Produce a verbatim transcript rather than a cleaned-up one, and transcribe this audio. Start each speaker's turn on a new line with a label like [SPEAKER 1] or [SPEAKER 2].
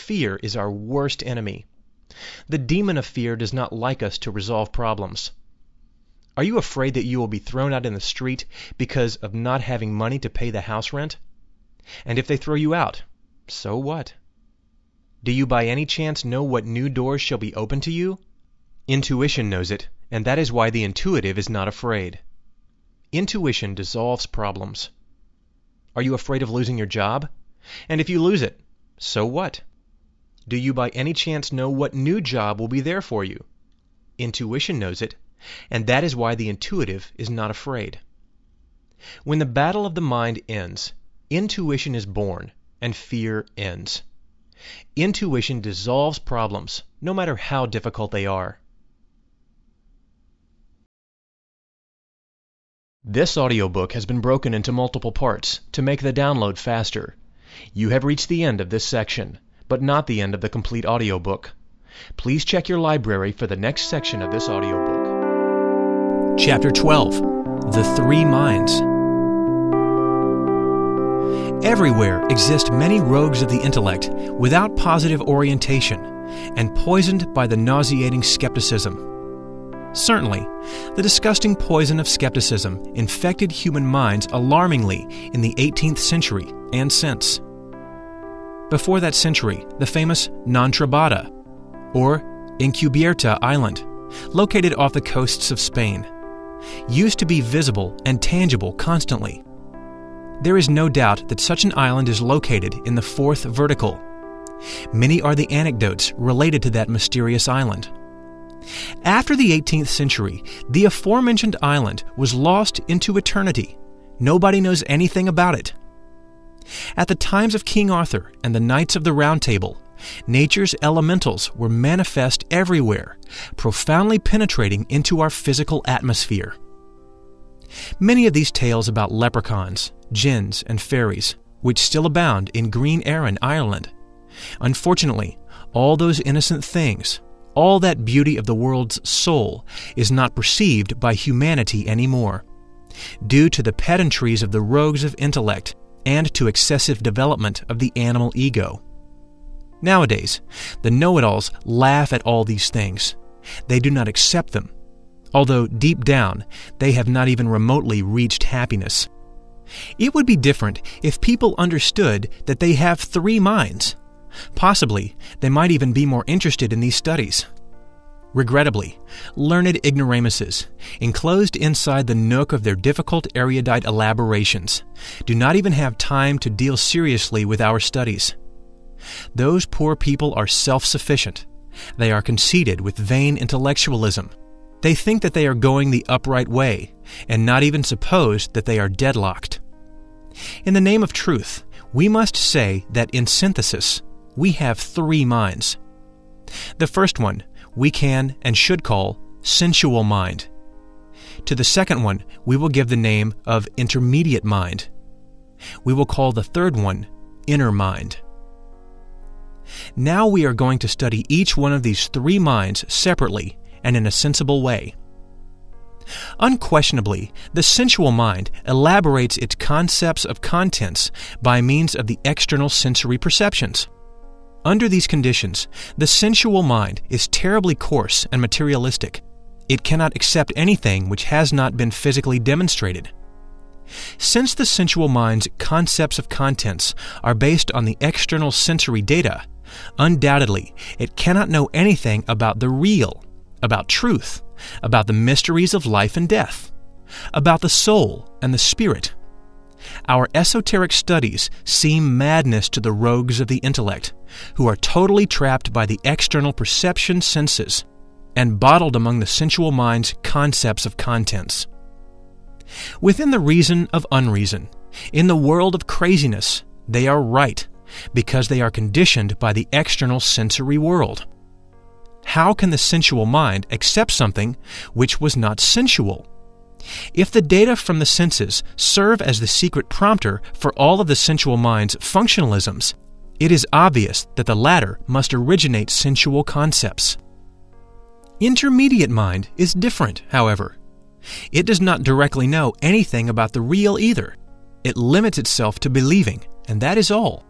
[SPEAKER 1] fear is our worst enemy. The demon of fear does not like us to resolve problems. Are you afraid that you will be thrown out in the street because of not having money to pay the house rent? And if they throw you out, so what? Do you by any chance know what new doors shall be opened to you? Intuition knows it, and that is why the intuitive is not afraid. Intuition dissolves problems. Are you afraid of losing your job? And if you lose it, so what? Do you by any chance know what new job will be there for you? Intuition knows it, and that is why the intuitive is not afraid. When the battle of the mind ends, intuition is born, and fear ends. Intuition dissolves problems, no matter how difficult they are. This audiobook has been broken into multiple parts to make the download faster. You have reached the end of this section, but not the end of the complete audiobook. Please check your library for the next section of this audiobook. Chapter twelve. The Three Minds. Everywhere exist many rogues of the intellect without positive orientation and poisoned by the nauseating skepticism. Certainly, the disgusting poison of skepticism infected human minds alarmingly in the eighteenth century and since. Before that century, the famous Nantrabada, or Encubierta Island, located off the coasts of Spain, used to be visible and tangible constantly. There is no doubt that such an island is located in the fourth vertical. Many are the anecdotes related to that mysterious island. After the eighteenth century, the aforementioned island was lost into eternity. Nobody knows anything about it. At the times of King Arthur and the Knights of the Round Table, nature's elementals were manifest everywhere, profoundly penetrating into our physical atmosphere. Many of these tales about leprechauns, jinns, and fairies, which still abound in Green Erin, Ireland. Unfortunately, all those innocent things, all that beauty of the world's soul, is not perceived by humanity anymore, due to the pedantries of the rogues of intellect and to excessive development of the animal ego. Nowadays, the know-it-alls laugh at all these things. They do not accept them, although deep down they have not even remotely reached happiness. It would be different if people understood that they have three minds. Possibly, they might even be more interested in these studies. Regrettably, learned ignoramuses, enclosed inside the nook of their difficult erudite elaborations, do not even have time to deal seriously with our studies. Those poor people are self-sufficient. They are conceited with vain intellectualism. They think that they are going the upright way, and not even suppose that they are deadlocked. In the name of truth, we must say that in synthesis, we have three minds. The first one we can and should call sensual mind. To the second one, we will give the name of intermediate mind. We will call the third one inner mind. Now we are going to study each one of these three minds separately and in a sensible way. Unquestionably, the sensual mind elaborates its concepts of contents by means of the external sensory perceptions. Under these conditions, the sensual mind is terribly coarse and materialistic. It cannot accept anything which has not been physically demonstrated. Since the sensual mind's concepts of contents are based on the external sensory data, undoubtedly it cannot know anything about the real, about truth, about the mysteries of life and death, about the soul and the spirit. Our esoteric studies seem madness to the rogues of the intellect, who are totally trapped by the external perception senses and bottled among the sensual mind's concepts of contents. Within the reason of unreason, in the world of craziness, they are right, because they are conditioned by the external sensory world. How can the sensual mind accept something which was not sensual? If the data from the senses serve as the secret prompter for all of the sensual mind's functionalisms, it is obvious that the latter must originate sensual concepts. Intermediate mind is different, however. It does not directly know anything about the real either. It limits itself to believing, and that is all.